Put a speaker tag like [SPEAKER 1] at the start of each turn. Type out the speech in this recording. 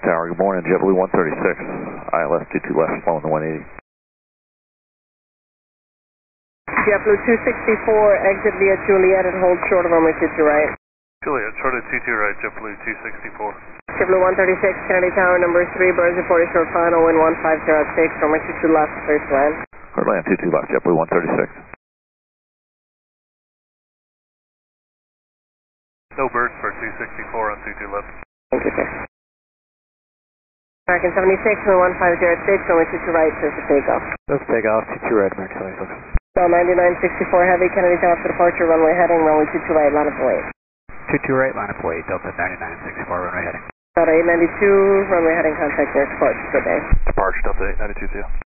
[SPEAKER 1] Tower, good morning. JetBlue 136, ILS 22 left, flowing the 180.
[SPEAKER 2] JetBlue 264, exit via Juliet and hold short of runway 22 right.
[SPEAKER 3] Juliet, short of 22 right, JetBlue 264.
[SPEAKER 2] JetBlue 136, Kennedy Tower, number 3, birds reported short final, wind 1506, runway 22 left, clear to land.
[SPEAKER 1] Clear to land, 22 left, JetBlue 136.
[SPEAKER 3] No birds for 264 on 22 left.
[SPEAKER 2] Thank you, sir. American 76, wind 1506, runway 22 right, clear for takeoff.
[SPEAKER 4] Let's take off, 22 right, American 76.
[SPEAKER 2] Bell 9964 heavy, Kennedy Tower for departure, runway heading, runway 22 right, line up weight.
[SPEAKER 4] 22 right, line up weight, Delta 9964, runway heading.
[SPEAKER 2] Delta 892, runway heading, contact near departure, good day.
[SPEAKER 3] Departure, Delta 892 to you.